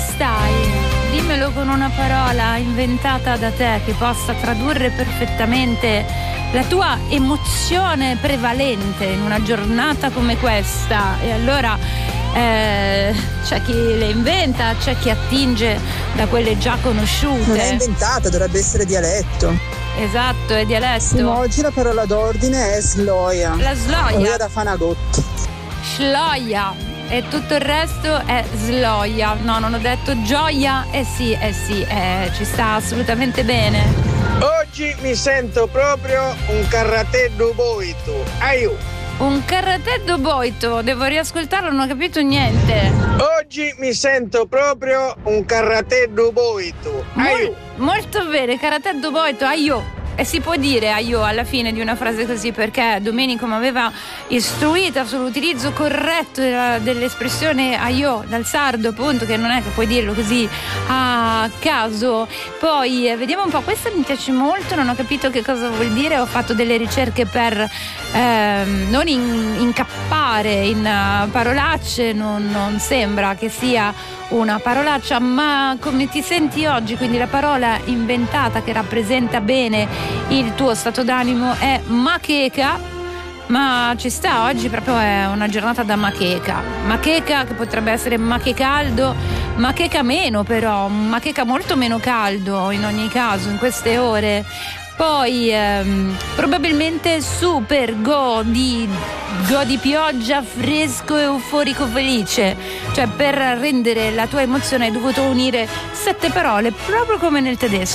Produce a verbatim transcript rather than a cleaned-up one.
stai? Dimmelo con una parola inventata da te che possa tradurre perfettamente la tua emozione prevalente in una giornata come questa. E allora eh, c'è chi le inventa, c'è chi attinge da quelle già conosciute. Non è inventata, dovrebbe essere dialetto. Esatto, è dialetto. Sì, oggi la parola d'ordine è sloia. La sloia. Sloia da Fanagot. Sloia. E tutto il resto è sloia. No, non ho detto gioia. Eh sì, eh sì, eh, ci sta assolutamente bene. Oggi mi sento proprio un carratello boito. Aiù. Un carratello boito, devo riascoltarlo, non ho capito niente. Oggi mi sento proprio un carratello boito. Aiù. Mol, molto bene, carratello boito, aiù. E si può dire aio alla fine di una frase così, perché Domenico mi aveva istruita sull'utilizzo corretto della, dell'espressione aio dal sardo, appunto, che non è che puoi dirlo così a caso. Poi eh, vediamo un po', questa mi piace molto, non ho capito che cosa vuol dire, ho fatto delle ricerche per ehm, non in, incappare in uh, parolacce, non, non sembra che sia una parolaccia, ma come ti senti oggi? Quindi la parola inventata che rappresenta bene il tuo stato d'animo è macheca, ma ci sta, oggi proprio è una giornata da macheca. Macheca che potrebbe essere mache caldo, macheca meno però, macheca molto meno caldo in ogni caso in queste ore. Poi ehm, probabilmente super godi, godi pioggia, fresco, euforico, felice. Cioè per rendere la tua emozione hai dovuto unire sette parole proprio come nel tedesco.